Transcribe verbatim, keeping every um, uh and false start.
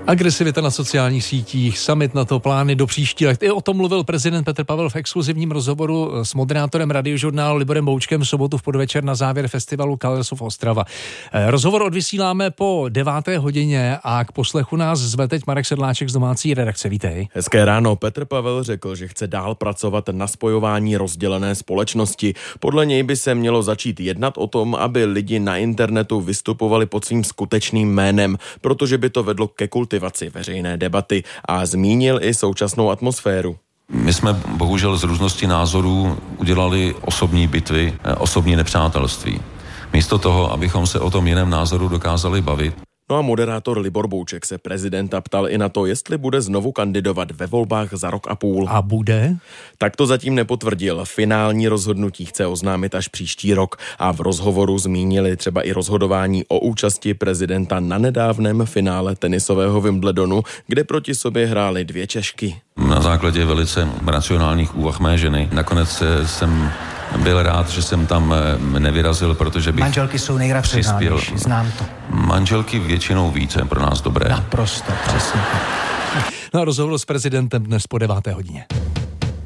Agresivita na sociálních sítích, summit na to, plány do příští let. I o tom mluvil prezident Petr Pavel v exkluzivním rozhovoru s moderátorem radiožurnálu Liborem Boučkem v sobotu v podvečer na závěr festivalu Colors of Ostrava. Rozhovor odvysíláme po deváté hodině a k poslechu nás zve teď Marek Sedláček z domácí redakce. Vítej. Hezké ráno. Petr Pavel řekl, že chce dál pracovat na spojování rozdělené společnosti. Podle něj by se mělo začít jednat o tom, aby lidi na internetu vystupovali pod svým skutečným jménem, protože by to vedlo ke kultivaci veřejné debaty a zmínil i současnou atmosféru. My jsme bohužel z různosti názorů udělali osobní bitvy, osobní nepřátelství. Místo toho, abychom se o tom jiném názoru dokázali bavit. No a moderátor Libor Bouček se prezidenta ptal i na to, jestli bude znovu kandidovat ve volbách za rok a půl. A bude? Tak to zatím nepotvrdil. Finální rozhodnutí chce oznámit až příští rok a v rozhovoru zmínili třeba i rozhodování o účasti prezidenta na nedávném finále tenisového Wimbledonu, kde proti sobě hrály dvě Češky. Na základě velice racionálních úvah mé ženy. Nakonec jsem byl rád, že jsem tam nevyrazil, protože bych Manželky jsou nejracionálnější, znám to. Manželky většinou více pro nás dobré. Naprosto, přesně. No a rozhovor s prezidentem dnes po deváté hodině.